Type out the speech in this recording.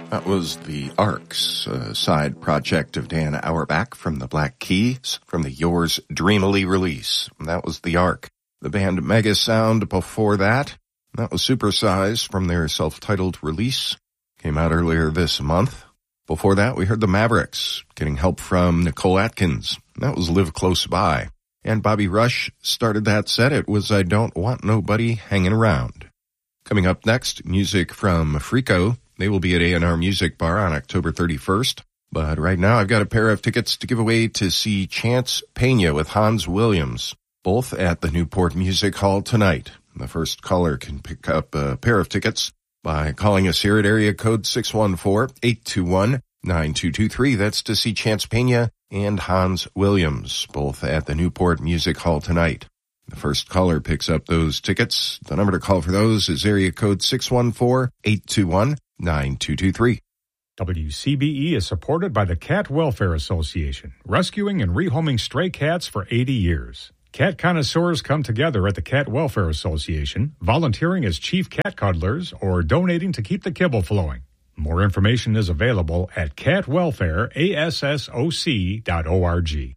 That was the Arcs, a side project of Dan Auerbach from the Black Keys from the Yours Dreamily release. And that was the Arc. The band Mega Sound before that, that was Supersize from their self-titled release. Came out earlier this month. Before that, we heard the Mavericks, getting help from Nicole Atkins. That was Live Close By. And Bobby Rush started that set. It was I Don't Want Nobody Hanging Around. Coming up next, music from Frico. They will be at A&R Music Bar on October 31st. But right now I've got a pair of tickets to give away to see Chance Pena with Hans Williams, both at the Newport Music Hall tonight. The first caller can pick up a pair of tickets by calling us here at area code 614-821-9223. That's to see Chance Pena and Hans Williams, both at the Newport Music Hall tonight. The first caller picks up those tickets. The number to call for those is area code 614-821-9223. WCBE is supported by the Cat Welfare Association, rescuing and rehoming stray cats for 80 years. Cat connoisseurs come together at the Cat Welfare Association, volunteering as chief cat cuddlers or donating to keep the kibble flowing. More information is available at catwelfareassoc.org.